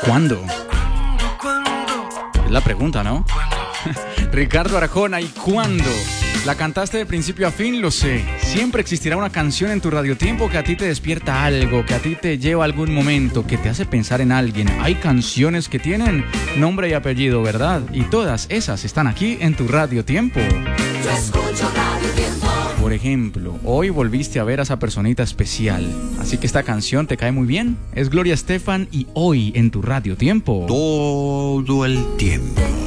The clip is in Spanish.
¿Cuándo? Es la pregunta, ¿no? Ricardo Arjona, ¿y cuándo? La cantaste de principio a fin, lo sé. Siempre existirá una canción en tu radiotiempo que a ti te despierta algo, que a ti te lleva a algún momento, que te hace pensar en alguien. Hay canciones que tienen nombre y apellido, ¿verdad? Y todas esas están aquí en tu radiotiempo. Yo escucho Radio Tiempo. Por ejemplo, hoy volviste a ver a esa personita especial. Así que esta canción te cae muy bien. Es Gloria Estefan y Hoy en tu radiotiempo. Todo el tiempo.